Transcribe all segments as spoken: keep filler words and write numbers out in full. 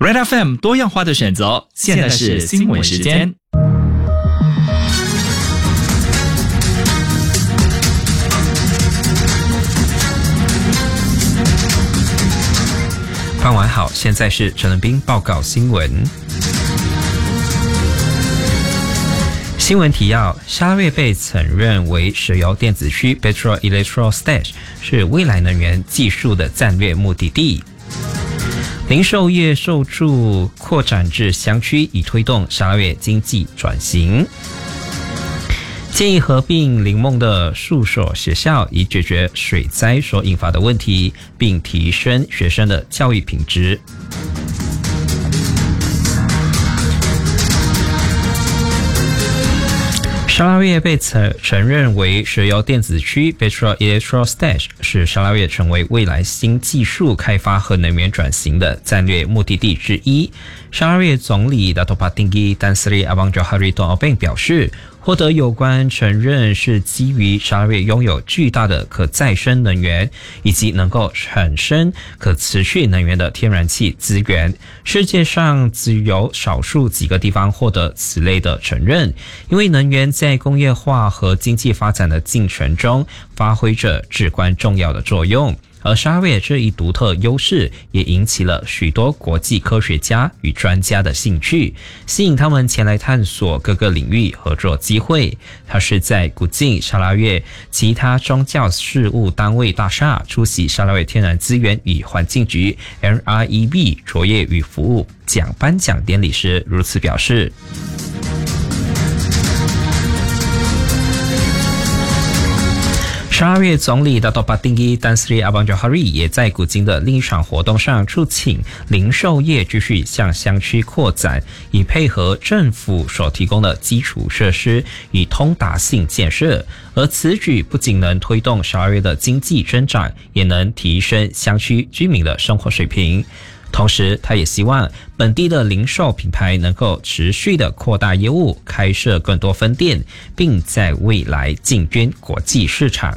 Red F M 多样化的选择，现在是新闻时间。 傍晚好，现在是陈仁斌报告新闻。新闻提要：沙拉越被承认为石油电子区 （Petrol Electro Stash） 是未来能源技术的战略目的地。零售业受助扩展至乡区，以推动沙拉越经济转型。建议合并林梦的数所学校，以解决水灾所引发的问题，并提升学生的教育品质。沙拉越被承认为石油电子区 （Petrol Electro Stash） 是沙拉越成为未来新技术开发和能源转型的战略目的地之一。沙拉越总理 Dato' Patinggi Tan Sri Abang Johari Tun Openg 表示，获得有关承认是基于沙拉越拥有巨大的可再生能源以及能够产生可持续能源的天然气资源。世界上只有少数几个地方获得此类的承认，因为能源在工业化和经济发展的进程中发挥着至关重要的作用。而沙拉越这一独特优势也引起了许多国际科学家与专家的兴趣，吸引他们前来探索各个领域合作机会。他是在古晋沙拉越其他宗教事务单位大厦出席沙拉越天然资源与环境局 L R E B 卓越与服务奖颁奖典礼时如此表示。沙拉越总理 Dato' Patinggi Tan Sri Abang Johari 也在古晋的另一场活动上促请零售业继续向乡区扩展，以配合政府所提供的基础设施与通达性建设。而此举不仅能推动沙拉越的经济增长，也能提升乡区居民的生活水平。同时，他也希望本地的零售品牌能够持续的扩大业务，开设更多分店，并在未来进军国际市场。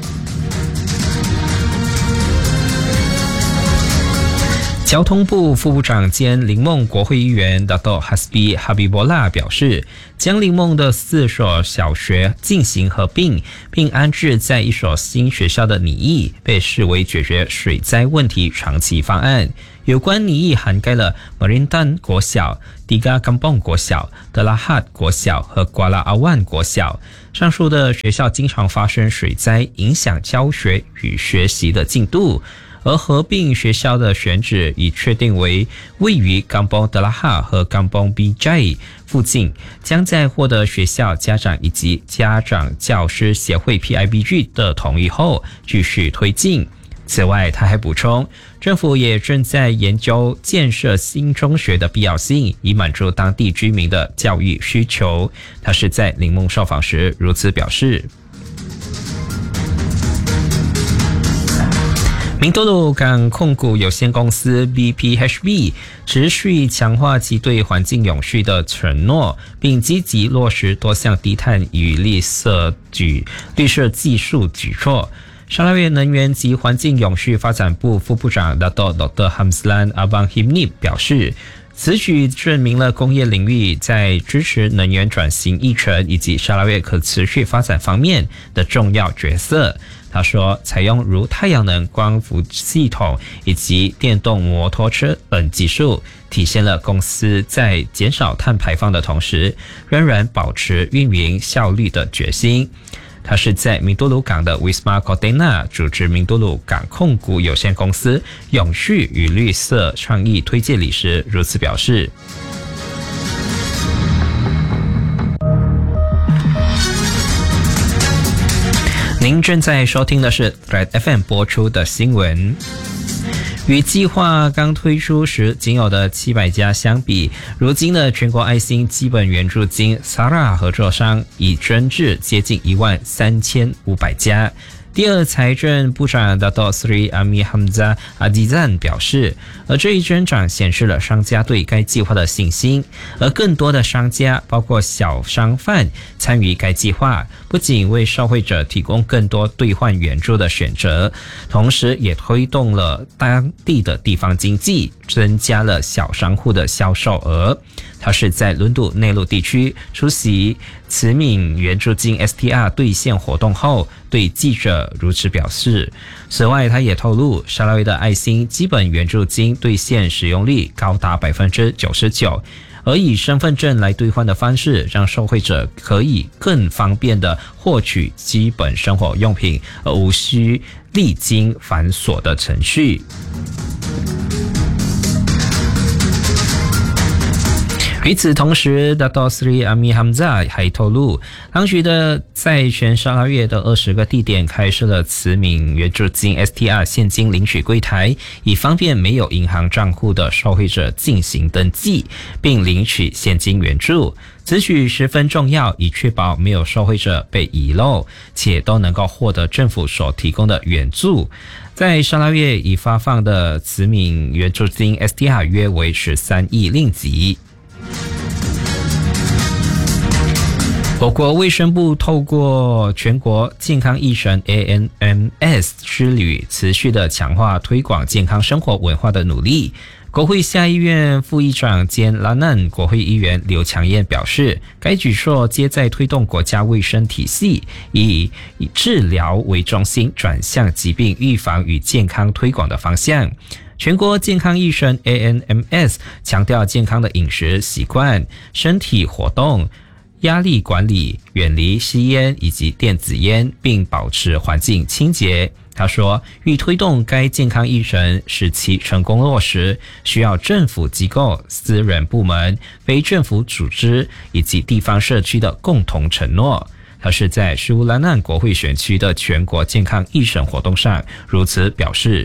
交通部副部长兼林梦国会议员 Dato' Hasbi Habibullah 表示，将林梦的四所小学进行合并，并安置在一所新学校的拟议，被视为解决水灾问题长期方案。有关拟议涵盖了 Merintan 国小、Tiga Kampung 国小、Telahat 国小和 Kuala Awan 国小。上述的学校经常发生水灾，影响教学与学习的进度。而合并学校的选址已确定为位于 Kampung Telahat 和 Kampung Bijai 附近，将在获得学校家长以及家长教师协会 P I B G 的同意后继续推进。此外，他还补充，政府也正在研究建设新中学的必要性，以满足当地居民的教育需求。他是在林梦受访时如此表示。明都路港控股有限公司 B P H B 持续强化其对环境永续的承诺，并积极落实多项低碳与绿色举绿色技术举措。沙拉越能源及环境永续发展部副部长 Dato' Doktor Hamzlan Abang Himnip 表示，此举证明了工业领域在支持能源转型议程以及沙拉越可持续发展方面的重要角色。他说，采用如太阳能光伏系统以及电动摩托车等技术，体现了公司在减少碳排放的同时，仍然保持运营效率的决心。他是在明都路港的 Wisma Container 主持明都路港控股有限公司永续与绿色倡议推介礼时如此表示。您正在收听的是 Red F M 播出的新闻。与计划刚推出时仅有的七百家相比，如今的全国爱心基本援助金 S A R A 合作商已增至接近一万三千五百家。 第二财政部长 Dato Sri Amir Hamzah Azizan 表示，而这一增长显示了商家对该计划的信心，而更多的商家包括小商贩参与该计划，不仅为消费者提供更多兑换援助的选择，同时也推动了当地的地方经济，增加了小商户的销售额。他是在伦敦内陆地区出席慈悯援助金 S T R 兑现活动后，对记者如此表示。此外，他也透露，沙拉越的爱心基本援助金兑现使用率高达 百分之九十九， 而以身份证来兑换的方式，让受惠者可以更方便地获取基本生活用品，而无需历经繁琐的程序。与此同时 Dato Sri Amir Hamzah 还透露，当局的在全沙拉越的二十个地点开设了慈悯援助金 S T R 现金领取柜台，以方便没有银行账户的受惠者进行登记并领取现金援助。此举十分重要，以确保没有受惠者被遗漏，且都能够获得政府所提供的援助。在沙拉越已发放的慈悯援助金 S T R 约为十三亿令吉。我国卫生部透过全国健康益神 A N M S 之旅，持续的强化推广健康生活文化的努力。国会下议院副议长兼拉南国会议员刘强燕表示，该举措皆在推动国家卫生体系以以治疗为中心，转向疾病预防与健康推广的方向。全国健康益神 A N M S 强调健康的饮食习惯、身体活动、压力管理、远离吸烟以及电子烟，并保持环境清洁。他说，欲推动该健康益神使其成功落实，需要政府机构、私人部门、非政府组织以及地方社区的共同承诺。他是在苏拉难国会选区的全国健康益神活动上如此表示。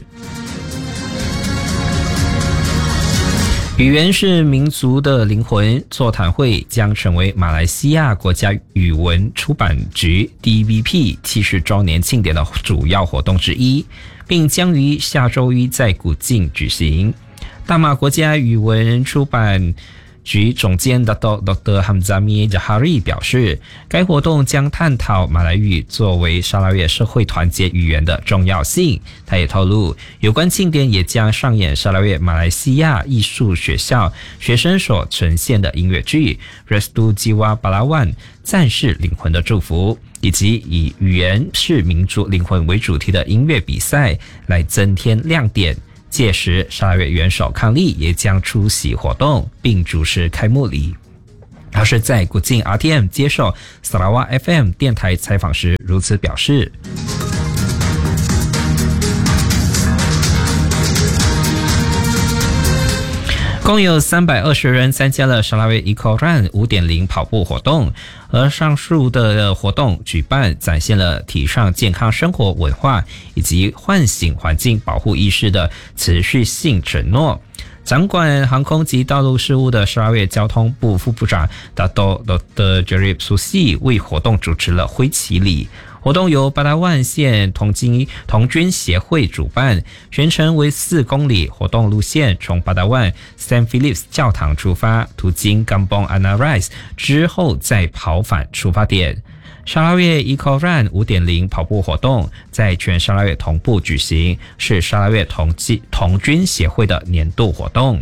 语言是民族的灵魂座谈会将成为马来西亚国家语文出版局 D V P 七十周年庆典的主要活动之一，并将于下周一在古晋举行。大马国家语文出版局总监 Dato Doktor Hamzami Jahari 表示，该活动将探讨马来语作为沙拉越社会团结语言的重要性。他也透露，有关庆典也将上演沙拉越马来西亚艺术学校学生所呈现的音乐剧 Restu Jiwa Pahlawan 战士灵魂的祝福，以及以语言是民族灵魂为主题的音乐比赛来增添亮点。届时，沙拉越元首康利也将出席活动，并主持开幕礼。他是在古晋 R T M 接受 Sarawak F M 电台采访时如此表示。共有三百二十人参加了沙拉越 Eco Run 五点零 跑步活动，而上述的活动举办展现了提倡健康生活文化以及唤醒环境保护意识的持续性承诺。掌管航空及道路事务的沙拉越交通部副部长 Dato Doktor Jerib Susi 为活动主持了挥旗礼。活动由巴达万县童军童军协会主办，全程为四公里。活动路线从巴达万 Saint Phillips 教堂出发，途经 Kampong Anarais 之后再跑返出发点。沙拉越 Eco Run 五点零 跑步活动在全沙拉越同步举行，是沙拉越童童军协会的年度活动。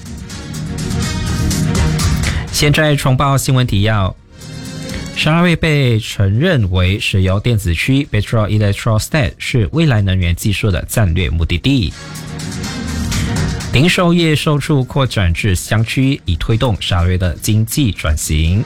现在重报新闻提要。沙拉越被承认为石油电子区 Petrol Electro State 是未来能源技术的战略目的地。零售业售处扩展至乡区，以推动沙拉越的经济转型。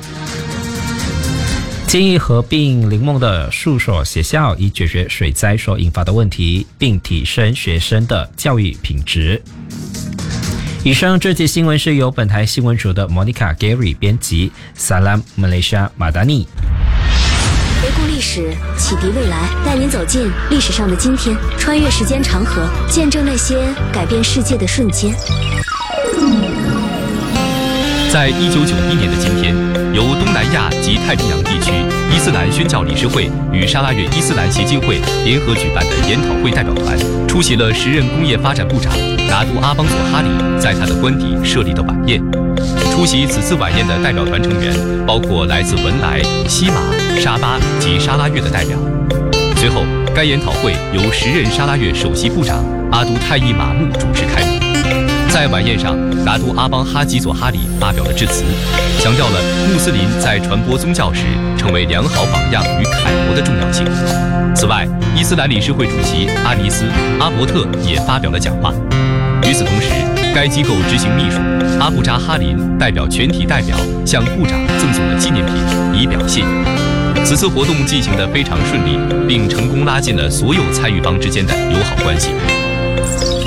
建议合并林梦的数所学校，以解决水灾所引发的问题，并提升学生的教育品质。以上这节新闻是由本台新闻组的 Monica Gary 编辑。Salam Malaysia Madani。 回顾历史，启迪未来，带您走进历史上的今天，穿越时间长河，见证那些改变世界的瞬间。 在一九九一年的今天， 由东南亚及太平洋地区伊斯兰宣教理事会与沙拉越伊斯兰协进会联合举办的研讨会代表团，出席了时任工业发展部长拿督阿邦佐哈里在他的官邸设立的晚宴。出席此次晚宴的代表团成员包括来自文莱、西马、沙巴及沙拉越的代表。随后，该研讨会由时任沙拉越首席部长阿都泰伊马木主持开幕。在晚宴上，拿督阿邦哈吉佐哈里发表了致辞，强调了穆斯林在传播宗教时成为良好榜样与楷模的重要性。此外，伊斯兰理事会主席阿尼斯·阿伯特也发表了讲话。与此同时，该机构执行秘书阿布扎哈林代表全体代表向部长赠送了纪念品，以表谢意。此次活动进行得非常顺利，并成功拉近了所有参与方之间的友好关系。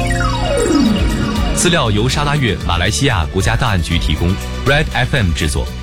资料由沙拉越马来西亚国家档案局提供 ，Red F M 制作。